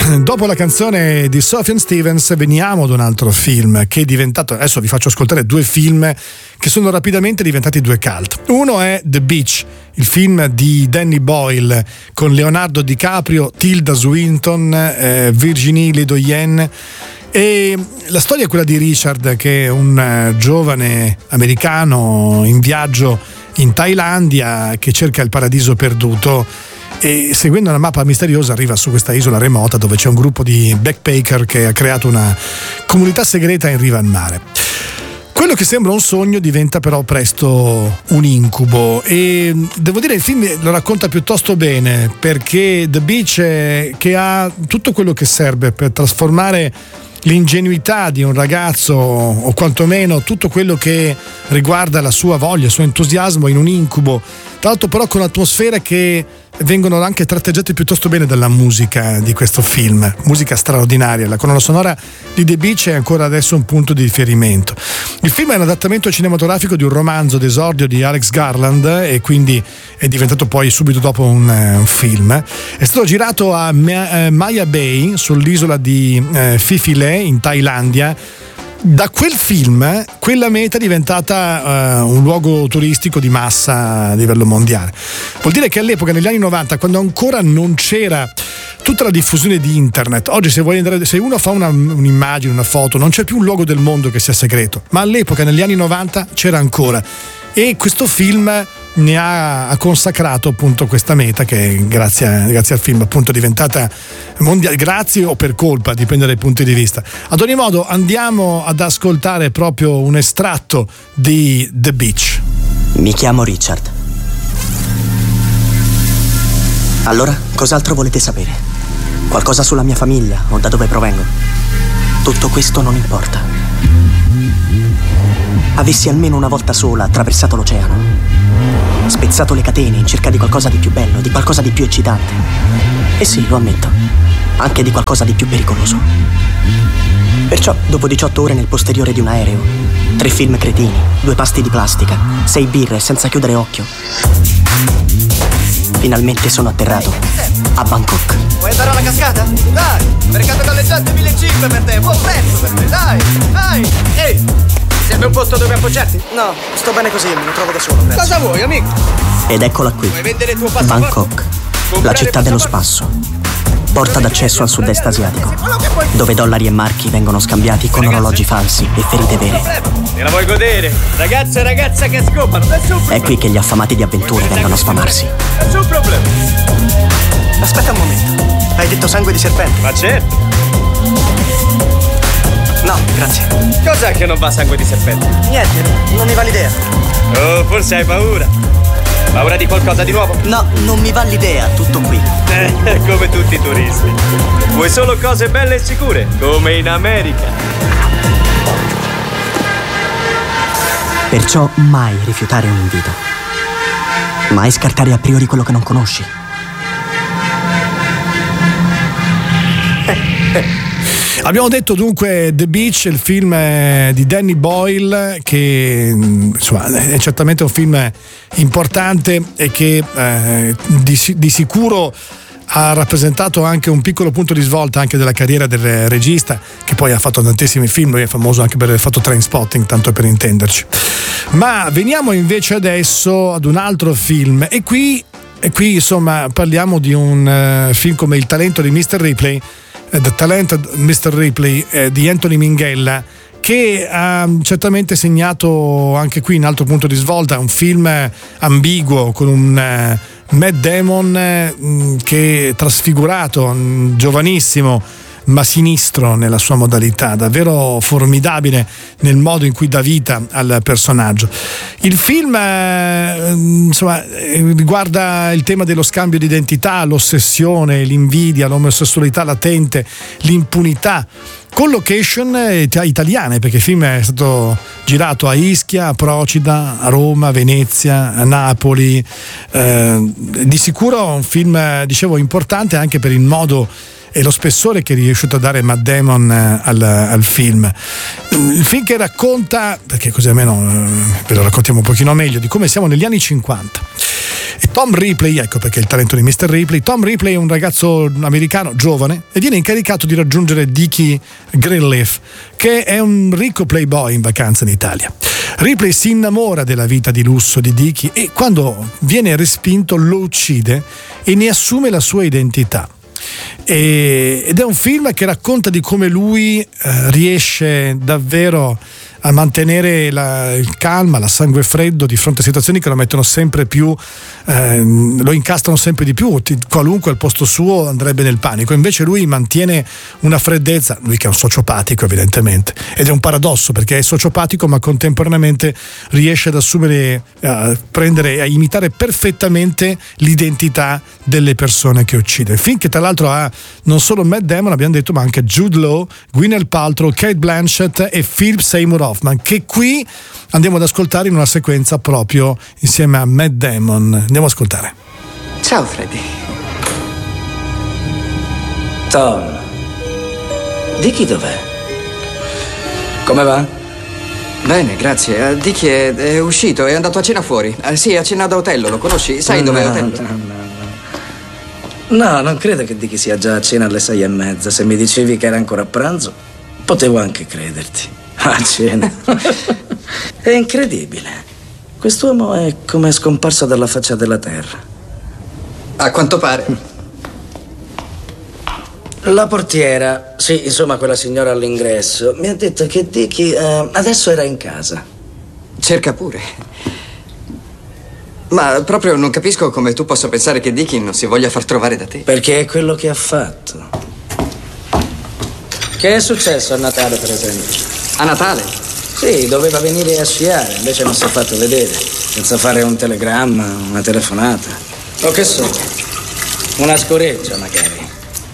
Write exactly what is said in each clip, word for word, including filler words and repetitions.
dopo la canzone di Sufjan Stevens veniamo ad un altro film che è diventato, adesso vi faccio ascoltare due film che sono rapidamente diventati due cult. Uno è The Beach, il film di Danny Boyle con Leonardo DiCaprio, Tilda Swinton, eh, Virginie Ledoyen. E la storia è quella di Richard, che è un uh, giovane americano in viaggio in Thailandia che cerca il paradiso perduto e, seguendo una mappa misteriosa, arriva su questa isola remota dove c'è un gruppo di backpacker che ha creato una comunità segreta in riva al mare. Quello che sembra un sogno diventa però presto un incubo, e devo dire il film lo racconta piuttosto bene, perché The Beach è, che ha tutto quello che serve per trasformare l'ingenuità di un ragazzo, o quantomeno tutto quello che riguarda la sua voglia, il suo entusiasmo, in un incubo, tra l'altro però con atmosfere che vengono anche tratteggiate piuttosto bene dalla musica di questo film, musica straordinaria. La colonna sonora di The Beach è ancora adesso un punto di riferimento. Il film è un adattamento cinematografico di un romanzo d'esordio di Alex Garland e quindi è diventato poi subito dopo un, uh, un film. È stato girato a Maya Bay, sull'isola di uh, Phi Phi Le in Thailandia. Da quel film, quella meta è diventata uh, un luogo turistico di massa a livello mondiale. Vuol dire che all'epoca, negli anni novanta, quando ancora non c'era tutta la diffusione di internet, oggi se vuoi andare, se uno fa una, un'immagine, una foto, non c'è più un luogo del mondo che sia segreto, ma all'epoca, negli anni novanta, c'era ancora. E questo film ne ha, ha consacrato appunto questa meta, che grazie, grazie al film appunto è diventata mondiale, grazie o per colpa, dipende dai punti di vista. Ad ogni modo andiamo ad ascoltare proprio un estratto di The Beach. Mi chiamo Richard. Allora, cos'altro volete sapere? Qualcosa sulla mia famiglia o da dove provengo? Tutto questo non importa. Avessi almeno una volta sola attraversato l'oceano, spezzato le catene in cerca di qualcosa di più bello, di qualcosa di più eccitante. E sì, lo ammetto, anche di qualcosa di più pericoloso. Perciò, dopo diciotto ore nel posteriore di un aereo, tre film cretini, due pasti di plastica, sei birre senza chiudere occhio, finalmente sono atterrato a Bangkok. Vuoi andare alla cascata? Dai! Mercato galleggiante millecinquecento per te, buon prezzo per te, dai! Dai! Ehi! Serve un posto dove appoggiarti? No, sto bene così, me lo trovo da solo. Grazie. Cosa vuoi, amico? Ed eccola qui, Vuoi vendere il tuo passaporto? Bangkok, la città dello spasso, porta d'accesso al sud-est asiatico, dove dollari e marchi vengono scambiati con orologi falsi e ferite vere. Te la vuoi godere? Ragazze e ragazze che scopano, nessun problema. È qui che gli affamati di avventure vengono a sfamarsi. Nessun problema. Aspetta un momento, hai detto sangue di serpente? Ma certo. No, grazie. Cos'è che non va sangue di serpente? Niente, non mi va l'idea. Oh, forse hai paura. Paura di qualcosa di nuovo? No, non mi va l'idea, tutto qui. Eh, come tutti i turisti. Vuoi solo cose belle e sicure, come in America. Perciò mai rifiutare un invito. Mai scartare a priori quello che non conosci. Abbiamo detto dunque The Beach, il film di Danny Boyle, che insomma è certamente un film importante e che eh, di, di sicuro ha rappresentato anche un piccolo punto di svolta anche della carriera del regista, che poi ha fatto tantissimi film. Lui è famoso anche per aver fatto Trainspotting, tanto per intenderci. Ma veniamo invece adesso ad un altro film, e qui, e qui insomma parliamo di un uh, film come Il talento di mister Ripley, The Talented mister Ripley, eh, di Anthony Minghella, che ha certamente segnato anche qui un altro punto di svolta, un film ambiguo con un uh, Matt Damon uh, che è trasfigurato, um, giovanissimo ma sinistro nella sua modalità, davvero formidabile nel modo in cui dà vita al personaggio. Il film eh, insomma riguarda il tema dello scambio di identità, l'ossessione, l'invidia, l'omosessualità latente, l'impunità, con location italiane, perché il film è stato girato a Ischia, a Procida, a Roma, a Venezia, a Napoli. Eh, di sicuro un film, dicevo, importante anche per il modo e lo spessore che è riuscito a dare Matt Damon al, al film. Il film che racconta, perché così almeno ve lo raccontiamo un pochino meglio, di come siamo negli anni cinquanta. E Tom Ripley, ecco perché il talento di mister Ripley, Tom Ripley è un ragazzo americano giovane e viene incaricato di raggiungere Dickie Greenleaf, che è un ricco playboy in vacanza in Italia. Ripley si innamora della vita di lusso di Dickie e quando viene respinto lo uccide e ne assume la sua identità. E, ed è un film che racconta di come lui eh, riesce davvero a mantenere la, il calma, la sangue freddo di fronte a situazioni che lo mettono sempre più, eh, lo incastrano sempre di più. Qualunque al posto suo andrebbe nel panico, invece lui mantiene una freddezza, lui che è un sociopatico evidentemente, ed è un paradosso perché è sociopatico ma contemporaneamente riesce ad assumere, a prendere, a imitare perfettamente l'identità delle persone che uccide. Il film che tra l'altro ha non solo Matt Damon, abbiamo detto, ma anche Jude Law, Gwyneth Paltrow, Cate Blanchett e Philip Seymour Hoffman, che qui andiamo ad ascoltare in una sequenza proprio insieme a Matt Damon. Andiamo ad ascoltare. Ciao Freddy. Tom, Dickie dov'è? Come va? Bene, grazie. Uh, Dickie è, è uscito, è andato a cena fuori. Uh, sì, a cena da Otello, lo conosci? Sai no, dov'è Otello? No, no, no. No, non credo che Dickie sia già a cena alle sei e mezza. Se mi dicevi che era ancora a pranzo, potevo anche crederti. A cena. È incredibile. Quest'uomo è come scomparso dalla faccia della terra. A quanto pare. La portiera, sì, insomma quella signora all'ingresso, mi ha detto che Dickie eh, adesso era in casa. Cerca pure. Ma proprio non capisco come tu possa pensare che Dickie non si voglia far trovare da te. Perché è quello che ha fatto. Che è successo a Natale, per esempio? A Natale? Sì, doveva venire a sciare, invece non si è fatto vedere. Senza fare un telegramma, una telefonata. O che so, una scoreggia magari.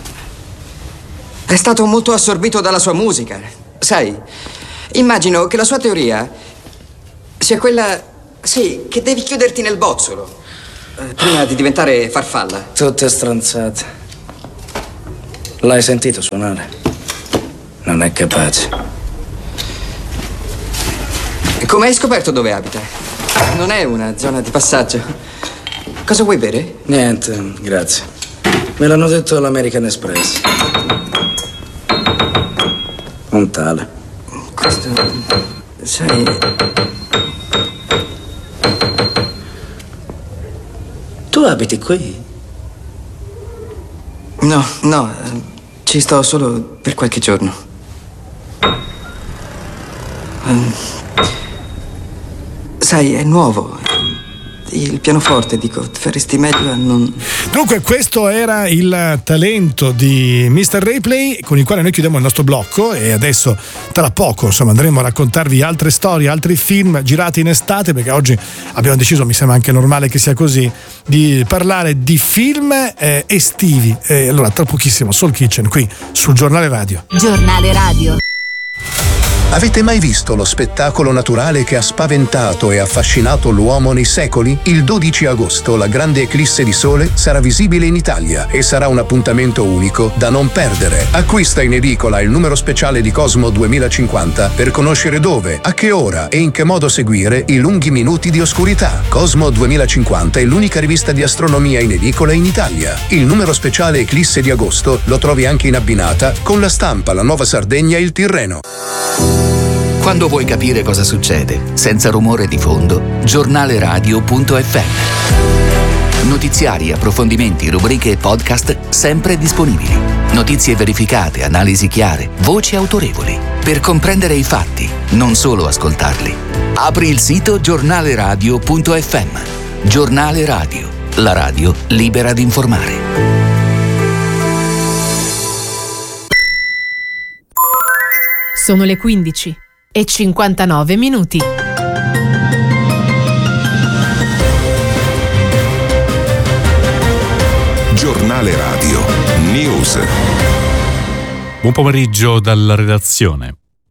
È stato molto assorbito dalla sua musica. Sai, immagino che la sua teoria sia quella, sì, che devi chiuderti nel bozzolo eh, prima di diventare farfalla. Tutte stronzate. L'hai sentito suonare? Non è capace. Come hai scoperto dove abita? Non è una zona di passaggio. Cosa vuoi bere? Niente, grazie. Me l'hanno detto all'American Express. Un tale. Questo... sai... Tu abiti qui? No, no, ci sto solo per qualche giorno. Um, sai, è nuovo. Il pianoforte, dico, faresti meglio a non... Dunque questo era il talento di mister Ripley, con il quale noi chiudiamo il nostro blocco, e adesso tra poco insomma andremo a raccontarvi altre storie, altri film girati in estate, perché oggi abbiamo deciso, mi sembra anche normale che sia così, di parlare di film eh, estivi. E allora tra pochissimo Soul Kitchen qui sul Giornale Radio. Giornale Radio. Avete mai visto lo spettacolo naturale che ha spaventato e affascinato l'uomo nei secoli? Il dodici agosto la grande eclisse di sole sarà visibile in Italia e sarà un appuntamento unico da non perdere. Acquista in edicola il numero speciale di Cosmo duemilacinquanta per conoscere dove, a che ora e in che modo seguire i lunghi minuti di oscurità. Cosmo duemilacinquanta è l'unica rivista di astronomia in edicola in Italia. Il numero speciale eclisse di agosto lo trovi anche in abbinata con La Stampa, La Nuova Sardegna e Il Tirreno. Quando vuoi capire cosa succede, senza rumore di fondo, giornaleradio punto effe emme. Notiziari, approfondimenti, rubriche e podcast sempre disponibili. Notizie verificate, analisi chiare, voci autorevoli. Per comprendere i fatti, non solo ascoltarli. Apri il sito giornaleradio punto effe emme. Giornale Radio, la radio libera di informare. Sono le quindici e cinquantanove minuti. Giornale Radio News. Buon pomeriggio dalla redazione.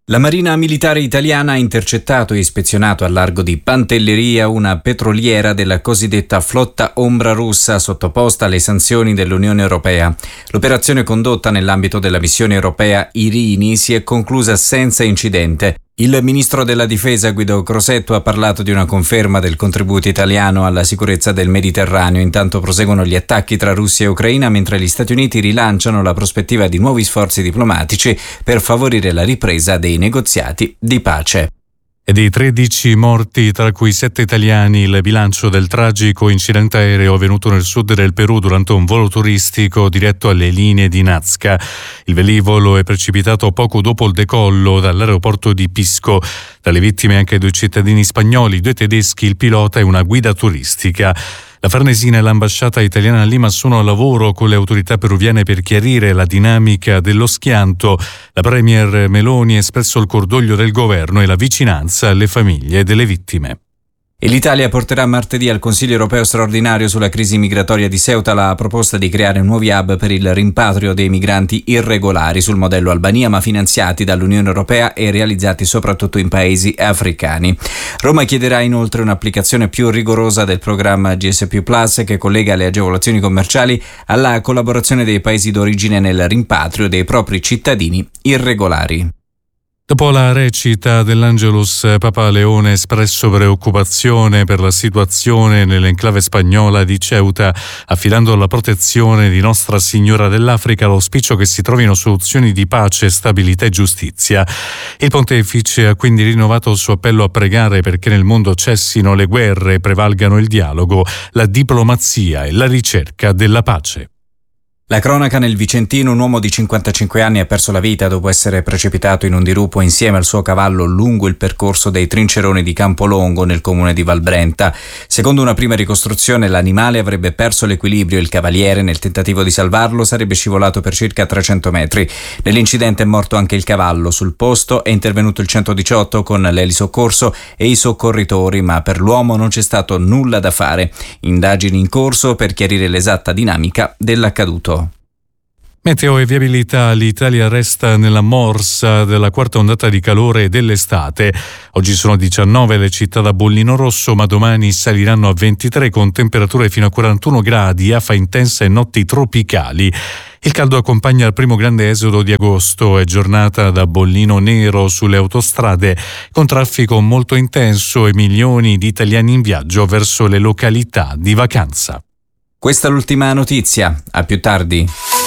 La Marina Militare Italiana ha intercettato e ispezionato al largo di Pantelleria una petroliera della cosiddetta flotta ombra russa sottoposta alle sanzioni dell'Unione Europea. L'operazione condotta nell'ambito della missione europea Irini si è conclusa senza incidente. Il ministro della Difesa Guido Crosetto ha parlato di una conferma del contributo italiano alla sicurezza del Mediterraneo. Intanto proseguono gli attacchi tra Russia e Ucraina, mentre gli Stati Uniti rilanciano la prospettiva di nuovi sforzi diplomatici per favorire la ripresa dei negoziati di pace. E dei tredici morti, tra cui sette italiani, il bilancio del tragico incidente aereo avvenuto nel sud del Perù durante un volo turistico diretto alle linee di Nazca. Il velivolo è precipitato poco dopo il decollo dall'aeroporto di Pisco. Tra le vittime anche due cittadini spagnoli, due tedeschi, il pilota e una guida turistica. La Farnesina e l'ambasciata italiana a Lima sono a lavoro con le autorità peruviane per chiarire la dinamica dello schianto. La premier Meloni ha espresso il cordoglio del governo e la vicinanza alle famiglie delle vittime. E l'Italia porterà martedì al Consiglio europeo straordinario sulla crisi migratoria di Ceuta la proposta di creare nuovi hub per il rimpatrio dei migranti irregolari sul modello Albania, ma finanziati dall'Unione Europea e realizzati soprattutto in paesi africani. Roma chiederà inoltre un'applicazione più rigorosa del programma G S P Plus, che collega le agevolazioni commerciali alla collaborazione dei paesi d'origine nel rimpatrio dei propri cittadini irregolari. Dopo la recita dell'Angelus, Papa Leone ha espresso preoccupazione per la situazione nell'enclave spagnola di Ceuta, affidando alla protezione di Nostra Signora dell'Africa l'auspicio che si trovino soluzioni di pace, stabilità e giustizia. Il pontefice ha quindi rinnovato il suo appello a pregare perché nel mondo cessino le guerre e prevalgano il dialogo, la diplomazia e la ricerca della pace. La cronaca nel Vicentino: un uomo di cinquantacinque anni ha perso la vita dopo essere precipitato in un dirupo insieme al suo cavallo lungo il percorso dei Trinceroni di Campolongo nel comune di Valbrenta. Secondo una prima ricostruzione, l'animale avrebbe perso l'equilibrio e il cavaliere, nel tentativo di salvarlo, sarebbe scivolato per circa trecento metri. Nell'incidente è morto anche il cavallo. Sul posto è intervenuto il centodiciotto con l'elisoccorso e i soccorritori, ma per l'uomo non c'è stato nulla da fare. Indagini in corso per chiarire l'esatta dinamica dell'accaduto. Meteo e viabilità: l'Italia resta nella morsa della quarta ondata di calore dell'estate. Oggi sono diciannove le città da bollino rosso, ma domani saliranno a ventitré con temperature fino a quarantuno gradi, afa intensa e notti tropicali. Il caldo accompagna il primo grande esodo di agosto, è giornata da bollino nero sulle autostrade, con traffico molto intenso e milioni di italiani in viaggio verso le località di vacanza. Questa è l'ultima notizia, a più tardi.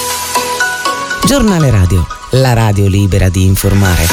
Giornale Radio, la radio libera di informare.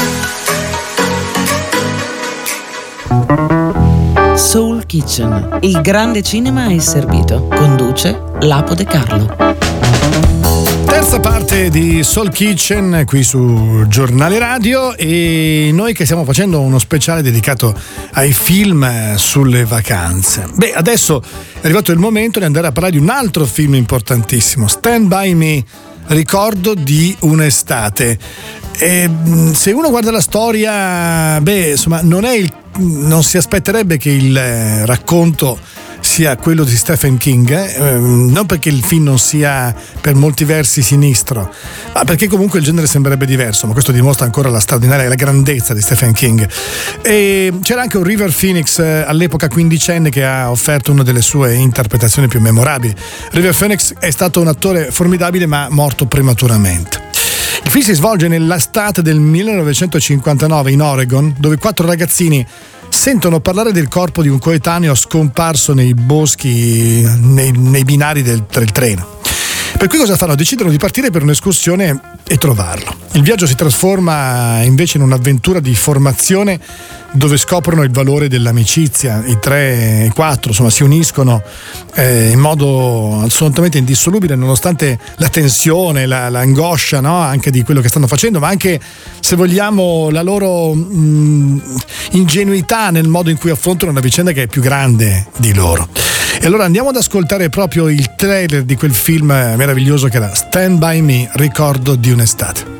Soul Kitchen, il grande cinema è servito. Conduce Lapo De Carlo. Terza parte di Soul Kitchen qui su Giornale Radio, e noi che stiamo facendo uno speciale dedicato ai film sulle vacanze. Beh, adesso è arrivato il momento di andare a parlare di un altro film importantissimo, Stand By Me, ricordo di un'estate. E se uno guarda la storia, beh, insomma, non è il, non si aspetterebbe che il eh, racconto sia quello di Stephen King, eh? Non perché il film non sia per molti versi sinistro, ma perché comunque il genere sembrerebbe diverso, ma questo dimostra ancora la straordinaria, la grandezza di Stephen King. E c'era anche un River Phoenix, eh, all'epoca quindicenne, che ha offerto una delle sue interpretazioni più memorabili. River Phoenix è stato un attore formidabile, ma morto prematuramente. Il film si svolge nell'estate del millenovecentocinquantanove in Oregon, dove quattro ragazzini sentono parlare del corpo di un coetaneo scomparso nei boschi, nei, nei binari del, del treno. Per cui cosa fanno? Decidono di partire per un'escursione e trovarlo. Il viaggio si trasforma invece in un'avventura di formazione, dove scoprono il valore dell'amicizia. I tre e quattro insomma si uniscono eh, in modo assolutamente indissolubile, nonostante la tensione, la, l'angoscia, no? Anche di quello che stanno facendo, ma anche, se vogliamo, la loro mh, ingenuità nel modo in cui affrontano una vicenda che è più grande di loro. E allora andiamo ad ascoltare proprio il trailer di quel film meraviglioso che era Stand By Me, ricordo di un'estate.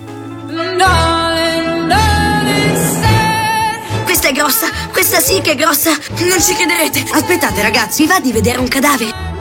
Questa è grossa, questa sì che è grossa, non ci crederete. Aspettate ragazzi, va di vedere un cadavere.